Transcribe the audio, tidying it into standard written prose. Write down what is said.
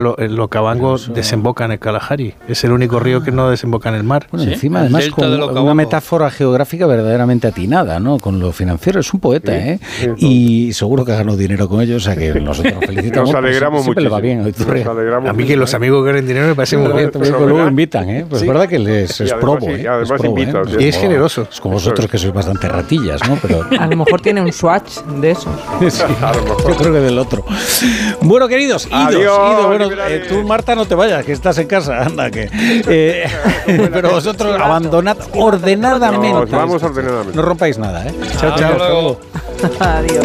el Okavango desemboca en el Kalahari. Es el único río que no desemboca en el mar. Bueno, encima, además, con una metáfora geográfica verdaderamente atinada, ¿no? Con lo financiero. Es un poeta, ¿eh? Y seguro que ha ganado dinero con ellos, o sea que nosotros nos felicitamos. Nos alegramos mucho. Le va bien. A mí que los amigos que ganen dinero me parece muy bien. Luego invitan, ¿eh? Pues es verdad que les es probo, ¿eh? Además invitan. Y es generoso. Es como vosotros que sois bastante ratillas, ¿no? Pero a lo mejor tiene un swatch de esos. Sí, yo creo que del otro. Bueno, queridos, idos. Bueno, tú, Marta, no te vayas, que estás en casa. Anda, que. Pero vosotros abandonad ordenadamente. Vamos ordenadamente. No rompáis nada, ¿eh? Chao. Adiós.